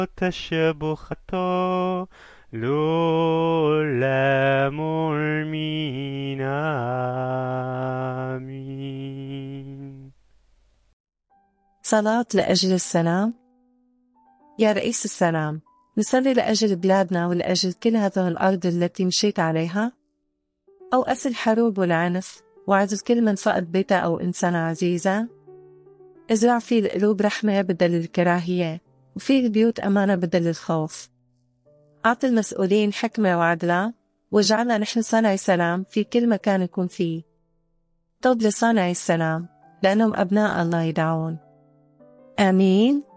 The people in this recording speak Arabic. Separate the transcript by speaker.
Speaker 1: تشبختو لولا مرمين آمين.
Speaker 2: صلاة لأجل السلام. يا رئيس السلام، نصلي لأجل بلادنا ولأجل كل هذه الأرض التي مشيت عليها، أو أسل حروب والعنف، وعزل كل من فقد بيته أو إنسان عزيزا. ازرع في القلوب رحمة بدل الكراهية، وفي البيوت أمانة بدل الخوف. أعطي المسؤولين حكمة وعدلا، واجعلنا نحن صانعي سلام في كل مكان نكون فيه. طب لصانعي السلام، لأنهم أبناء الله يدعون. آمين.